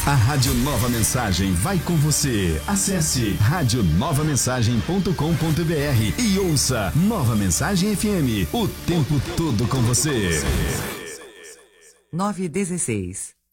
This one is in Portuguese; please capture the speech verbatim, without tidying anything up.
A Rádio Nova Mensagem vai com você. Acesse rádio nova mensagem ponto com ponto br e ouça Nova Mensagem F M, o tempo todo com você. nove e dezesseis.